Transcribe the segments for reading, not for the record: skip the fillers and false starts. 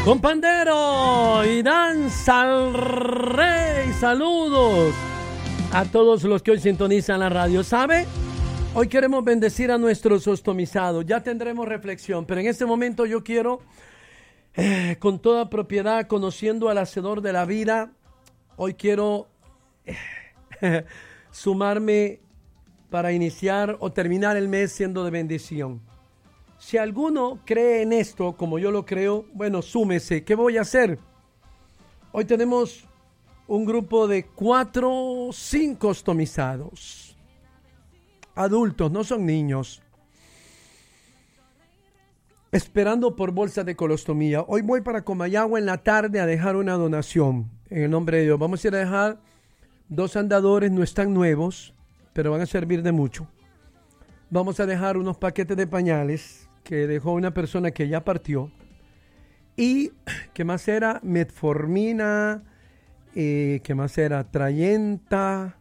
con pandero y danza al rey. Saludos a todos los que hoy sintonizan la radio. ¿Sabe? Hoy queremos bendecir a nuestros ostomizados. Ya tendremos reflexión, pero en este momento yo quiero, con toda propiedad, conociendo al hacedor de la vida, hoy quiero sumarme para iniciar o terminar el mes siendo de bendición. Si alguno cree en esto, como yo lo creo, bueno, súmese. ¿Qué voy a hacer? Hoy tenemos un grupo de 4 o 5 ostomizados. Adultos, no son niños. Esperando por bolsa de colostomía. Hoy voy para Comayagua en la tarde a dejar una donación. En el nombre de Dios. Vamos a ir a dejar 2 andadores, no están nuevos, pero van a servir de mucho. Vamos a dejar unos paquetes de pañales que dejó una persona que ya partió. Y, ¿qué más era? Metformina, ¿qué más era? Trayenta,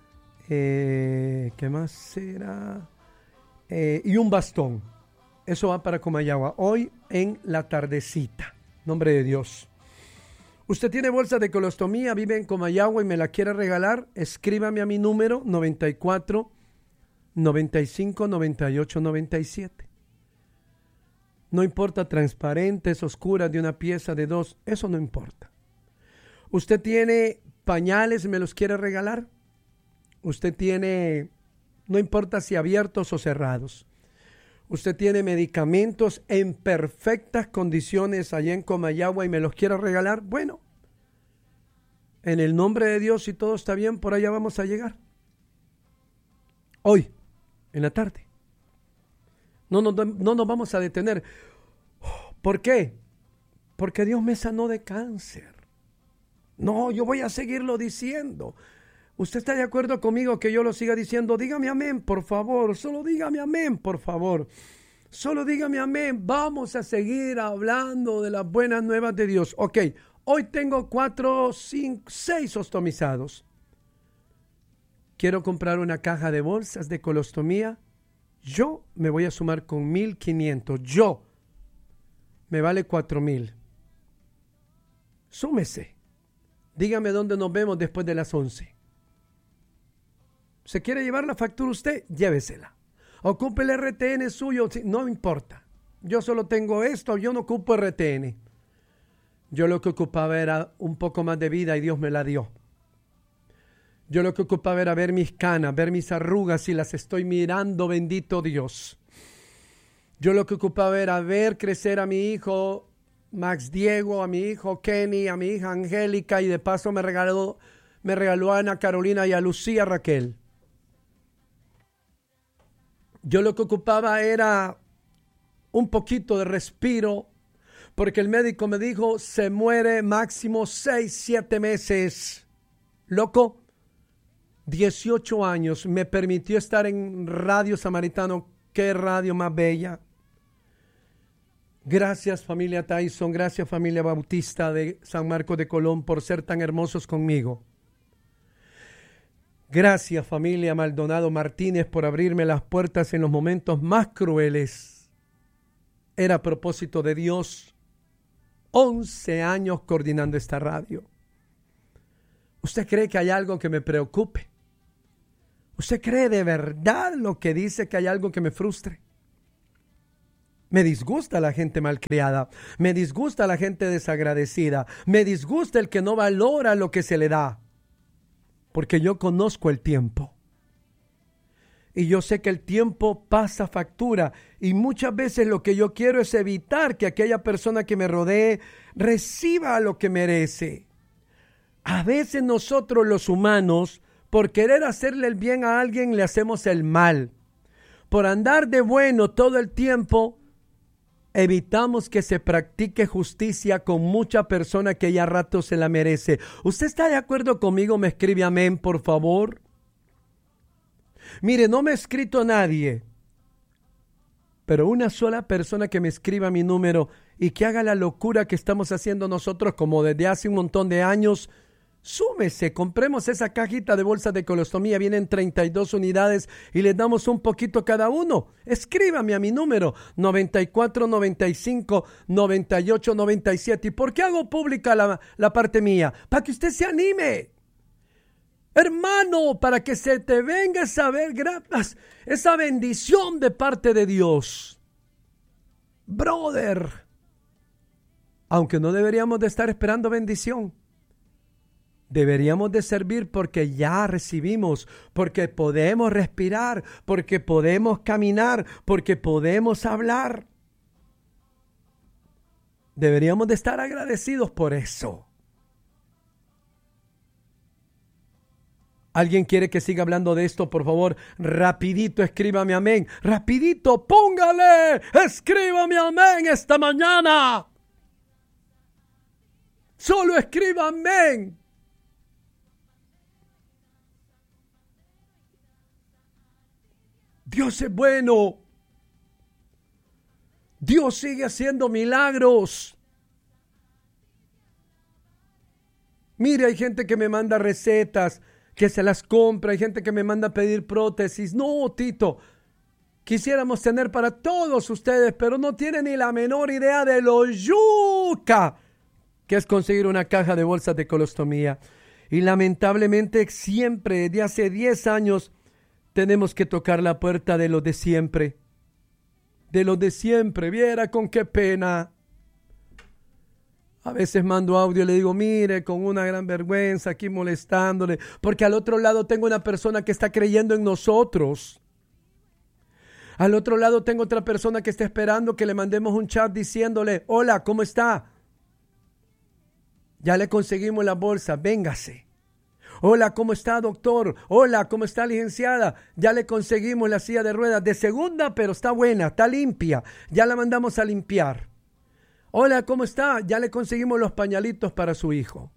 ¿qué más era? Y un bastón. Eso va para Comayagua, hoy en la tardecita. Nombre de Dios. Usted tiene bolsa de colostomía, vive en Comayagua y me la quiere regalar, escríbame a mi número 94 95 98 97. No importa transparentes, oscuras, de una pieza, de 2, eso no importa. Usted tiene pañales, me los quiere regalar. Usted tiene, no importa si abiertos o cerrados. Usted tiene medicamentos en perfectas condiciones allá en Comayagua y me los quiere regalar. Bueno, en el nombre de Dios, si todo está bien, por allá vamos a llegar. Hoy, en la tarde. No nos vamos a detener. ¿Por qué? Porque Dios me sanó de cáncer. No, yo voy a seguirlo diciendo. ¿Usted está de acuerdo conmigo que yo lo siga diciendo? Dígame amén, por favor. Solo dígame amén, por favor. Solo dígame amén. Vamos a seguir hablando de las buenas nuevas de Dios. Ok, hoy tengo 4, 5, 6 ostomizados. Quiero comprar una caja de bolsas de colostomía. Yo me voy a sumar con 1,500. Yo. Me vale 4,000. Súmese. Dígame dónde nos vemos después de las 11. ¿Se quiere llevar la factura usted? Llévesela. Ocupe el RTN suyo. No importa. Yo solo tengo esto. Yo no ocupo RTN. Yo lo que ocupaba era un poco más de vida y Dios me la dio. Yo lo que ocupaba era ver mis canas, ver mis arrugas y las estoy mirando, bendito Dios. Yo lo que ocupaba era ver crecer a mi hijo Max Diego, a mi hijo Kenny, a mi hija Angélica y de paso me regaló a Ana Carolina y a Lucía Raquel. Yo lo que ocupaba era un poquito de respiro porque el médico me dijo se muere máximo 6, 7 meses. Loco. 18 años me permitió estar en Radio Samaritano. Qué radio más bella. Gracias familia Tyson, gracias familia Bautista de San Marcos de Colón por ser tan hermosos conmigo. Gracias familia Maldonado Martínez por abrirme las puertas en los momentos más crueles. Era a propósito de Dios. 11 años coordinando esta radio. ¿Usted cree que hay algo que me preocupe? ¿Usted cree de verdad lo que dice que hay algo que me frustre? Me disgusta la gente malcriada, me disgusta la gente desagradecida, me disgusta el que no valora lo que se le da, porque yo conozco el tiempo. Y yo sé que el tiempo pasa factura y muchas veces lo que yo quiero es evitar que aquella persona que me rodee reciba lo que merece. A veces nosotros los humanos, por querer hacerle el bien a alguien, le hacemos el mal. Por andar de bueno todo el tiempo, evitamos que se practique justicia con mucha persona que ya rato se la merece. ¿Usted está de acuerdo conmigo? Me escribe amén, por favor. Mire, no me ha escrito nadie, pero una sola persona que me escriba mi número y que haga la locura que estamos haciendo nosotros como desde hace un montón de años, súmese, compremos esa cajita de bolsas de colostomía, vienen 32 unidades y les damos un poquito cada uno. Escríbame a mi número 94 95 98 97. ¿Y por qué hago pública la parte mía? Para que usted se anime. Hermano, para que se te venga esa bendición de parte de Dios. Brother, aunque no deberíamos de estar esperando bendición, deberíamos de servir porque ya recibimos, porque podemos respirar, porque podemos caminar, porque podemos hablar. Deberíamos de estar agradecidos por eso. ¿Alguien quiere que siga hablando de esto? Por favor, rapidito, escríbame amén. Rapidito, póngale, escríbame amén esta mañana. Solo escriba amén. Dios es bueno. Dios sigue haciendo milagros. Mire, hay gente que me manda recetas, que se las compra, hay gente que me manda a pedir prótesis. No, Tito, quisiéramos tener para todos ustedes, pero no tienen ni la menor idea de lo yuca que es conseguir una caja de bolsas de colostomía. Y lamentablemente siempre, desde hace 10 años, tenemos que tocar la puerta de los de siempre. De los de siempre. Viera con qué pena. A veces mando audio y le digo, mire, con una gran vergüenza aquí molestándole, porque al otro lado tengo una persona que está creyendo en nosotros. Al otro lado tengo otra persona que está esperando que le mandemos un chat diciéndole, hola, ¿cómo está? Ya le conseguimos la bolsa, véngase. Hola, ¿cómo está, doctor? Hola, ¿cómo está, licenciada? Ya le conseguimos la silla de ruedas de segunda, pero está buena, está limpia. Ya la mandamos a limpiar. Hola, ¿cómo está? Ya le conseguimos los pañalitos para su hijo.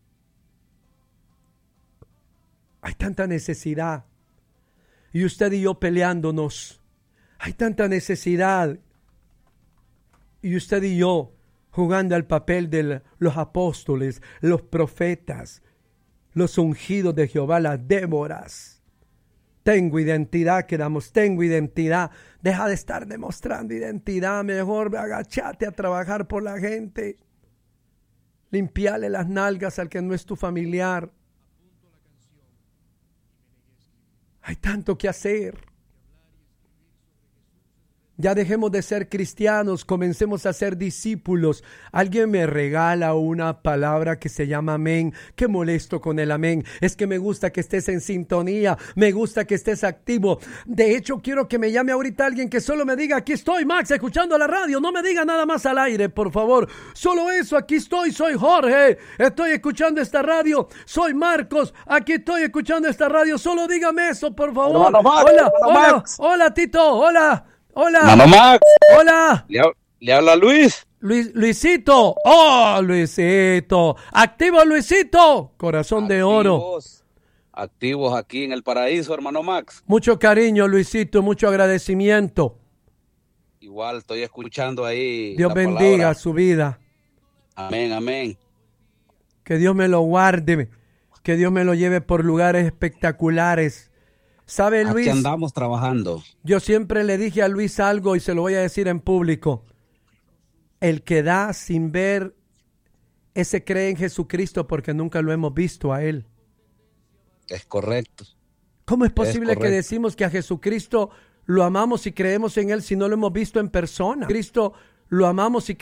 Hay tanta necesidad. Y usted y yo peleándonos. Hay tanta necesidad. Y usted y yo jugando al papel de los apóstoles, los profetas, los ungidos de Jehová, las Déboras. Tengo identidad, quedamos, tengo identidad. Deja de estar demostrando identidad. Mejor agachate a trabajar por la gente. Limpiale las nalgas al que no es tu familiar. Hay tanto que hacer. Ya dejemos de ser cristianos, comencemos a ser discípulos. Alguien me regala una palabra que se llama amén. Qué molesto con el amén. Es que me gusta que estés en sintonía, me gusta que estés activo. De hecho, quiero que me llame ahorita alguien que solo me diga, aquí estoy, Max, escuchando la radio. No me diga nada más al aire, por favor. Solo eso, aquí estoy, soy Jorge. Estoy escuchando esta radio. Soy Marcos, aquí estoy escuchando esta radio. Solo dígame eso, por favor. Hola, Tito, hola. Hola. Mano Max. Hola. Le habla Luis. Luisito. Oh, Luisito. Activo, Luisito. Corazón de oro. Activos aquí en el paraíso, hermano Max. Mucho cariño, Luisito. Mucho agradecimiento. Igual estoy escuchando ahí. Dios bendiga su vida. Amén, amén. Que Dios me lo guarde. Que Dios me lo lleve por lugares espectaculares. ¿Sabe, Luis? Aquí andamos trabajando. Yo siempre le dije a Luis algo y se lo voy a decir en público. El que da sin ver, ese cree en Jesucristo porque nunca lo hemos visto a Él. Es correcto. ¿Cómo es posible que decimos que a Jesucristo lo amamos y creemos en Él si no lo hemos visto en persona? Cristo lo amamos y